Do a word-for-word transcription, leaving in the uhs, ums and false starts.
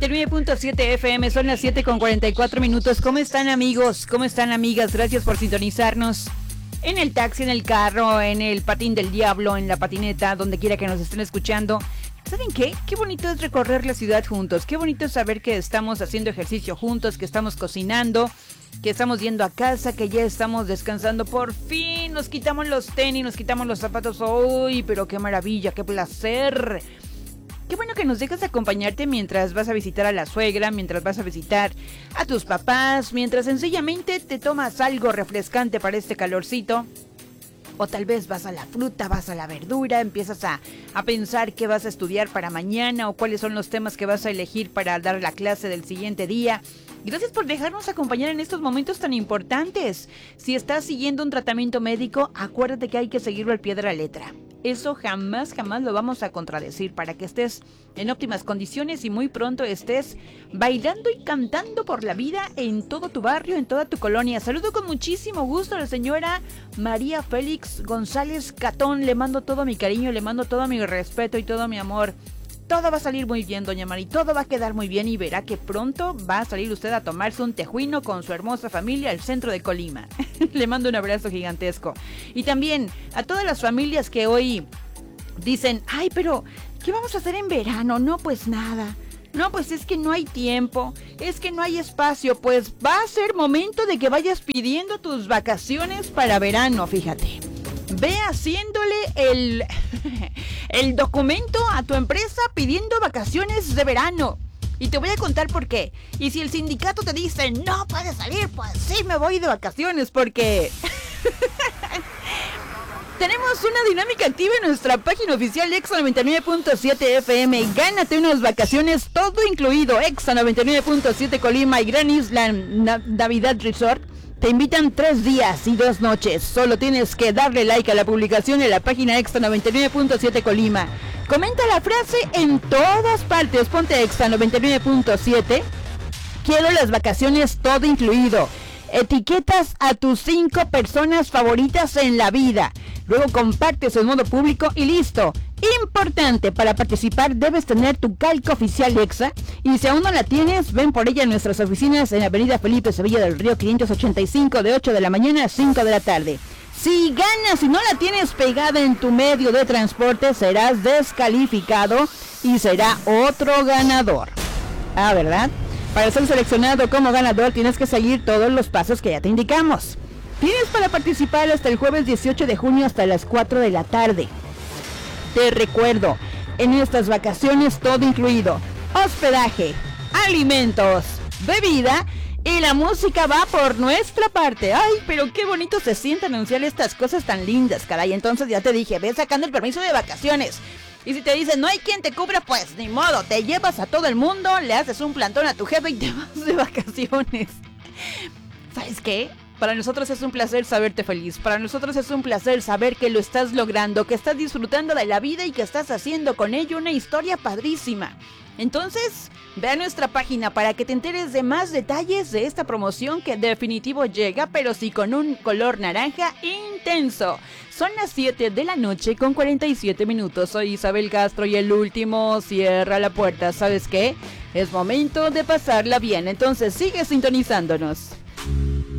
nueve punto siete F M, son las siete con cuarenta y cuatro minutos. ¿Cómo están, amigos? ¿Cómo están, amigas? Gracias por sintonizarnos en el taxi, en el carro, en el patín del diablo, en la patineta, donde quiera que nos estén escuchando. ¿Saben qué? Qué bonito es recorrer la ciudad juntos. Qué bonito es saber que estamos haciendo ejercicio juntos, que estamos cocinando, que estamos yendo a casa, que ya estamos descansando. Por fin nos quitamos los tenis, nos quitamos los zapatos. ¡Uy, pero qué maravilla, qué placer! Qué bueno que nos dejas acompañarte mientras vas a visitar a la suegra, mientras vas a visitar a tus papás, mientras sencillamente te tomas algo refrescante para este calorcito. O tal vez vas a la fruta, vas a la verdura, empiezas a, a pensar qué vas a estudiar para mañana o cuáles son los temas que vas a elegir para dar la clase del siguiente día. Gracias por dejarnos acompañar en estos momentos tan importantes. Si estás siguiendo un tratamiento médico, acuérdate que hay que seguirlo al pie de la letra. Eso jamás, jamás lo vamos a contradecir, para que estés en óptimas condiciones y muy pronto estés bailando y cantando por la vida en todo tu barrio, en toda tu colonia. Saludo con muchísimo gusto a la señora María Félix González Catón. Le mando todo mi cariño, le mando todo mi respeto y todo mi amor. Todo va a salir muy bien, doña Mari, todo va a quedar muy bien y verá que pronto va a salir usted a tomarse un tejuino con su hermosa familia al centro de Colima. Le mando un abrazo gigantesco. Y también a todas las familias que hoy dicen, ay, pero ¿qué vamos a hacer en verano? No, pues nada. No, pues es que no hay tiempo, es que no hay espacio. Pues va a ser momento de que vayas pidiendo tus vacaciones para verano, fíjate. Ve haciéndole el, el documento a tu empresa pidiendo vacaciones de verano. Y te voy a contar por qué. Y si el sindicato te dice, no puedes salir, pues sí me voy de vacaciones porque... Tenemos una dinámica activa en nuestra página oficial Exa noventa y nueve punto siete F M. Gánate unas vacaciones, todo incluido. Exa noventa y nueve punto siete Colima y Gran Isla Navidad Resort te invitan tres días y dos noches. Solo tienes que darle like a la publicación en la página Exa noventa y nueve punto siete Colima. Comenta la frase en todas partes. Ponte Exa noventa y nueve punto siete. Quiero las vacaciones, todo incluido. Etiquetas a tus cinco personas favoritas en la vida. Luego compartes en modo público y listo. Importante, para participar debes tener tu calca oficial Exa. Y si aún no la tienes, ven por ella en nuestras oficinas en Avenida Felipe Sevilla del Río quinientos ochenta y cinco, de ocho de la mañana a cinco de la tarde. Si ganas y no la tienes pegada en tu medio de transporte, serás descalificado y será otro ganador. Ah, ¿verdad? Para ser seleccionado como ganador tienes que seguir todos los pasos que ya te indicamos. Tienes para participar hasta el jueves dieciocho de junio hasta las cuatro de la tarde. Te recuerdo, en estas vacaciones todo incluido. Hospedaje, alimentos, bebida y la música va por nuestra parte. Ay, pero qué bonito se siente anunciar estas cosas tan lindas, caray. Entonces ya te dije, ve sacando el permiso de vacaciones. Y si te dicen, no hay quien te cubra, pues ni modo, te llevas a todo el mundo, le haces un plantón a tu jefe y te vas de vacaciones. ¿Sabes qué? Para nosotros es un placer saberte feliz. Para nosotros es un placer saber que lo estás logrando, que estás disfrutando de la vida y que estás haciendo con ello una historia padrísima. Entonces, ve a nuestra página para que te enteres de más detalles de esta promoción que definitivo llega, pero sí con un color naranja intenso. Son las siete de la noche con cuarenta y siete minutos. Soy Isabel Castro y el último cierra la puerta. ¿Sabes qué? Es momento de pasarla bien, entonces sigue sintonizándonos.